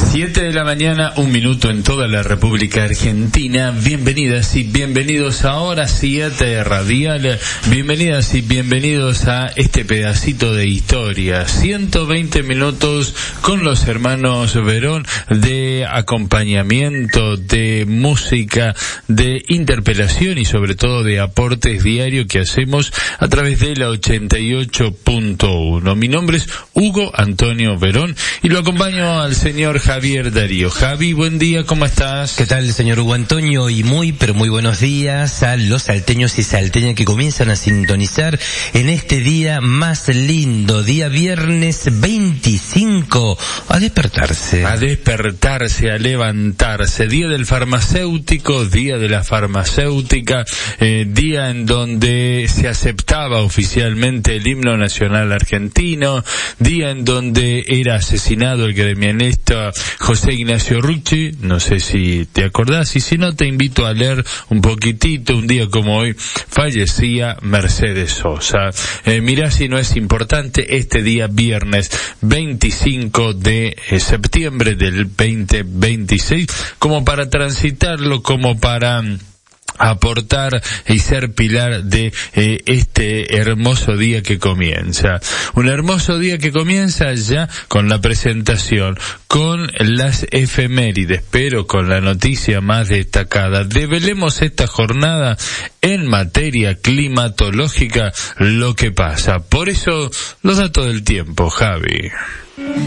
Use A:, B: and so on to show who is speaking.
A: 7 de la mañana, 1 minuto en toda la República Argentina. Bienvenidas y bienvenidos a Hora 7 Radial. Bienvenidas y bienvenidos a este pedacito de historia. 120 minutos con los hermanos Verón de acompañamiento, de música, de interpelación y sobre todo de aportes diarios que hacemos a través de la 88.1. Mi nombre es Hugo Antonio Verón y lo acompaño al señor Javier Darío. Javi, buen día, ¿cómo estás?
B: ¿Qué tal, señor Hugo Antonio? Y muy buenos días a los salteños y salteñas que comienzan a sintonizar en este día más lindo, día viernes 25, a despertarse.
A: A despertarse, a levantarse. Día del farmacéutico, día de la farmacéutica, día en donde se aceptaba oficialmente el himno nacional argentino, día en donde era asesinado el gremialista José Ignacio Rucci, no sé si te acordás, y si no te invito a leer un poquitito. Un día como hoy fallecía Mercedes Sosa. Mirá si no es importante este día viernes 25 de septiembre del 2026, como para transitarlo, como para aportar y ser pilar de este hermoso día que comienza. Un hermoso día que comienza ya con la presentación, con las efemérides, pero con la noticia más destacada. Develemos esta jornada en materia climatológica lo que pasa. Por eso los datos del tiempo, Javi.